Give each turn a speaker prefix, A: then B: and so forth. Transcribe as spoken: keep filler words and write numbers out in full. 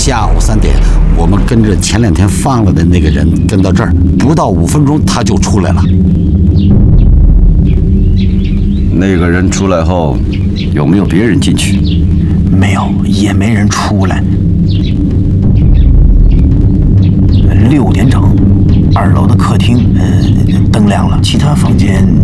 A: 下午三点，我们跟着前两天放了的那个人跟到这儿，不到五分钟他就出来了。
B: 那个人出来后，有没有别人进去？
C: 没有，也没人出来。六点整，二楼的客厅，呃，灯亮了，其他房间